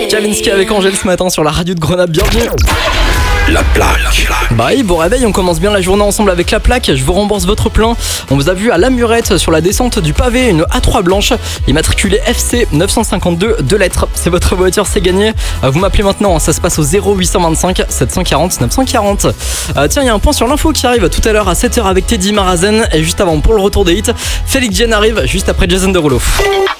Kavinsky avec Angèle ce matin sur la radio de Grenoble, bienvenue. La plaque. Bah oui, bon réveil, on commence bien la journée ensemble avec la plaque. Je vous rembourse votre plein. On vous a vu à la Murette sur la descente du pavé, une A3 blanche, immatriculée FC 952, 2 lettres. C'est votre voiture, c'est gagné. Vous m'appelez maintenant, ça se passe au 0825 740 940. Tiens, il y a un point sur l'info qui arrive tout à l'heure à 7h avec Teddy Marazen. Et juste avant, pour le retour des hits, Félix Jen arrive juste après Jason Derulo.